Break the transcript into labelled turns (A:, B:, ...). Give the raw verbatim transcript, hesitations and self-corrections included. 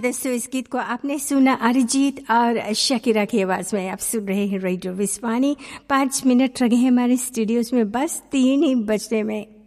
A: दोस्तों, इस गीत को आपने सुना अरिजीत और शकीरा की आवाज में। आप सुन रहे हैं रेडियो विस्वानी। पाँच मिनट रह गए हमारे स्टूडियोज में, बस तीन ही बजने में।